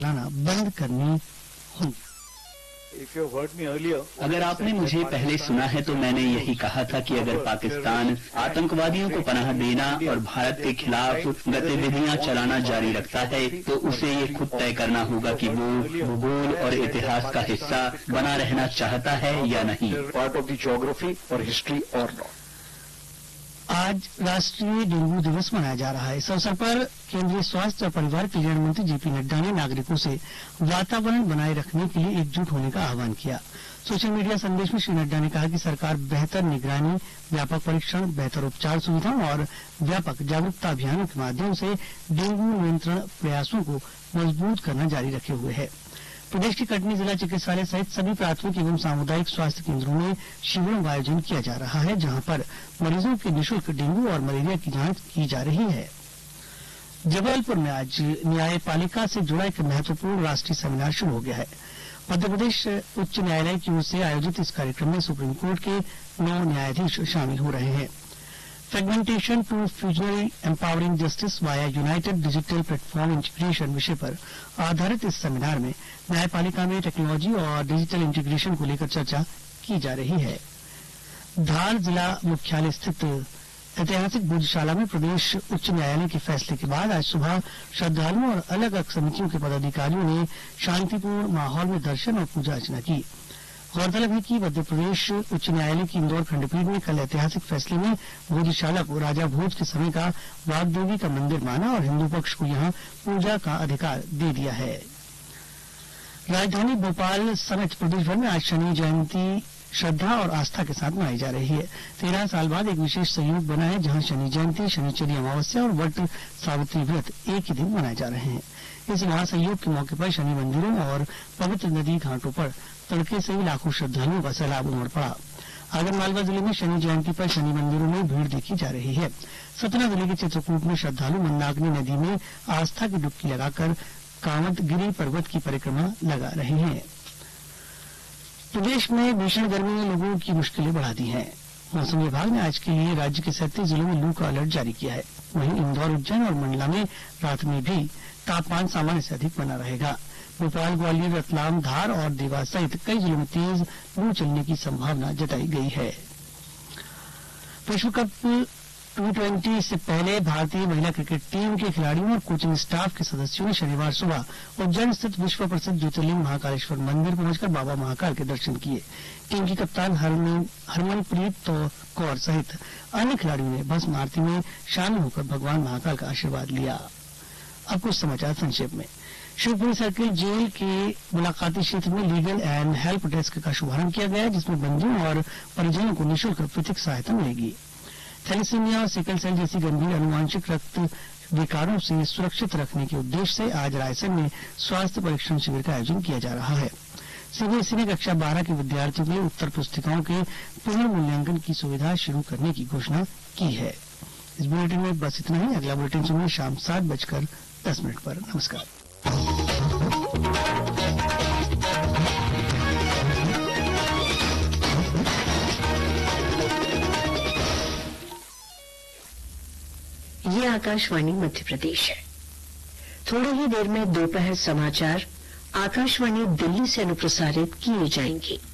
लाना बंद करनी होंगी। अगर आपने मुझे पहले सुना है तो मैंने यही कहा था कि अगर पाकिस्तान आतंकवादियों को पनाह देना और भारत के खिलाफ गतिविधियां चलाना जारी रखता है तो उसे ये खुद तय करना होगा कि वो भूगोल और इतिहास का हिस्सा बना रहना चाहता है या नहीं। पार्ट ऑफ द ज्योग्राफी और हिस्ट्री और नॉट। आज राष्ट्रीय डेंगू दिवस मनाया जा रहा है। इस अवसर पर केंद्रीय स्वास्थ्य और परिवार कल्याण मंत्री जेपी नड्डा ने नागरिकों से वातावरण बनाए रखने के लिए एकजुट होने का आह्वान किया। सोशल मीडिया संदेश में श्री नड्डा ने कहा कि सरकार बेहतर निगरानी, व्यापक परीक्षण, बेहतर उपचार सुविधाओं और व्यापक जागरूकता अभियानों के माध्यम से डेंगू नियंत्रण प्रयासों को मजबूत करना जारी रखे हुए है। प्रदेश के कटनी जिला चिकित्सालय सहित सभी प्राथमिक एवं सामुदायिक स्वास्थ्य केंद्रों में शिविरों का आयोजन किया जा रहा है, जहां पर मरीजों के निःशुल्क डेंगू और मलेरिया की जांच की जा रही है। जबलपुर में आज न्यायपालिका से जुड़ा एक महत्वपूर्ण राष्ट्रीय सेमिनार शुरू हो गया है। मध्य प्रदेश उच्च न्यायालय की ओर से आयोजित इस कार्यक्रम में सुप्रीम कोर्ट के 9 न्यायाधीश शामिल हो रहे हैं। Fragmentation to फ्यूजनरी empowering justice via United digital platform integration विषय पर आधारित इस सेमिनार में न्यायपालिका में टेक्नोलॉजी और डिजिटल इंटीग्रेशन को लेकर चर्चा की जा रही है। धार जिला मुख्यालय स्थित ऐतिहासिक भोजशाला में प्रदेश उच्च न्यायालय के फैसले के बाद आज सुबह श्रद्धालुओं और अलग अलग समितियों के पदाधिकारियों ने शांतिपूर्ण माहौल में दर्शन और पूजा अर्चना की। गौरतलब है कि मध्य प्रदेश उच्च न्यायालय की इंदौर खंडपीठ ने कल ऐतिहासिक फैसले में भोजशाला को राजा भोज के समय का वाग्देवी का मंदिर माना और हिंदू पक्ष को यहां पूजा का अधिकार दे दिया है। राजधानी भोपाल समेत प्रदेश भर में आज शनि जयंती श्रद्धा और आस्था के साथ मनाई जा रही है। 13 साल बाद एक विशेष संयोग बना है, जहां शनि जयंती, शनिचरी अमावस्या और वट सावित्री व्रत एक ही दिन मनाए जा रहे हैं। इस महासंयोग के मौके पर शनि मंदिरों और पवित्र नदी घाटों पर तड़के से ही लाखों श्रद्धालुओं का सैलाब उमड़ पड़ा। आगरमालवा जिले में शनि जयंती पर शनि मंदिरों में भीड़ देखी जा रही है। सतना जिले के चित्रकूट में श्रद्धालु मंदाकिनी नदी में आस्था की डुबकी लगाकर कांवटगिरी पर्वत की परिक्रमा लगा रहे हैं। प्रदेश में भीषण गर्मी ने लोगों की मुश्किलें बढ़ा दी हैं। मौसम विभाग ने आज के लिए राज्य के 37 जिलों में लू का अलर्ट जारी किया है। वहीं इंदौर, उज्जैन और मंडला में रात में भी तापमान सामान्य से अधिक बना रहेगा। भोपाल, ग्वालियर, रतलाम, धार और देवास सहित कई जिलों में तेज लू चलने की संभावना जताई गई है। विश्व कप T20 से पहले भारतीय महिला क्रिकेट टीम के खिलाड़ियों और कोचिंग स्टाफ के सदस्यों ने शनिवार सुबह उज्जैन स्थित विश्व प्रसिद्ध ज्योतिर्लिंग महाकालेश्वर मंदिर पहुंचकर बाबा महाकाल के दर्शन किए। टीम की कप्तान हरमनप्रीत कौर सहित अन्य खिलाड़ियों ने भस्म आरती में शामिल होकर भगवान महाकाल का आशीर्वाद लिया। अब कुछ समाचार संक्षेप में। शिवपुरी सर्किल जेल के मुलाकाती क्षेत्र में लीगल एंड हेल्प डेस्क का शुभारंभ किया गया है, जिसमें बंदियों और परिजनों को निःशुल्क विधिक सहायता मिलेगी। थैलेसीमिया और सिकल सेल जैसी गंभीर अनुवांशिक रक्त विकारों से सुरक्षित रखने के उद्देश्य से आज रायसेन में स्वास्थ्य परीक्षण शिविर का आयोजन किया जा रहा है। सीबीएसई ने कक्षा 12 के विद्यार्थियों के लिए उत्तर पुस्तिकाओं के पुनर्मूल्यांकन की सुविधा शुरू करने की घोषणा की है। इस बुलेटिन में बस इतना ही। अगला बुलेटिन सुनिए शाम 7:10 पर। नमस्कार। ये आकाशवाणी मध्य प्रदेश है। थोड़ी ही देर में दोपहर समाचार आकाशवाणी दिल्ली से अनुप्रसारित किए जाएंगे।